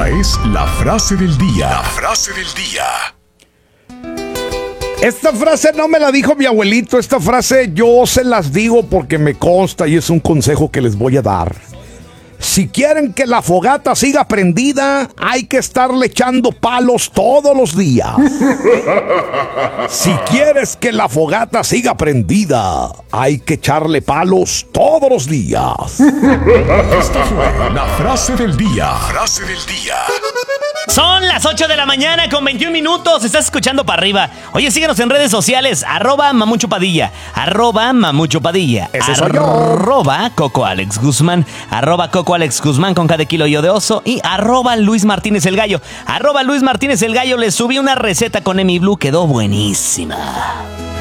Esta es la frase del día. La frase del día. Esta frase no me la dijo mi abuelito, esta frase yo se las digo porque me consta y es un consejo que les voy a dar. Si quieren que la fogata siga prendida, hay que estarle echando palos todos los días. Si quieres que la fogata siga prendida, hay que echarle palos todos los días. Esta fue la frase del día. Frase del día. Son las 8 de la mañana con 21 minutos. Estás escuchando para arriba. Oye, síguenos en redes sociales. @Mamuchopadilla. @Mamuchopadilla. Ese soy yo. @Coco Alex Guzmán. @Coco Alex Guzmán con cada kilo yo de oso. Y @Luis Martínez el Gallo. @Luis Martínez el Gallo. Les subí una receta con Emi Blue. Quedó buenísima.